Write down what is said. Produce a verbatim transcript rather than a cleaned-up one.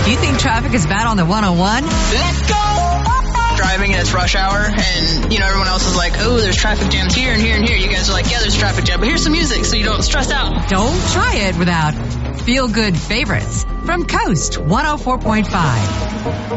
You think traffic is bad on the one oh one? Let's go! Driving and it's rush hour, and, you know, everyone else is like, oh, there's traffic jams here and here and here. You guys are like, yeah, there's traffic jam, but here's some music so you don't stress out. Don't try it without feel-good favorites from Coast one oh four point five.